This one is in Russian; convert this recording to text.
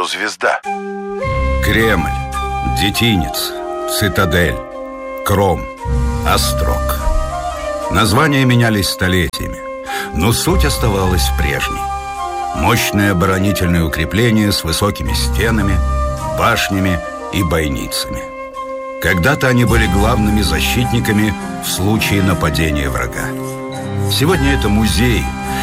звезда. Кремль, Детинец, Цитадель, Кром, Острог. Названия менялись столетиями, но суть оставалась прежней. Мощное оборонительное укрепление с высокими стенами, башнями и бойницами. Когда-то они были главными защитниками в случае нападения врага. Сегодня это музей,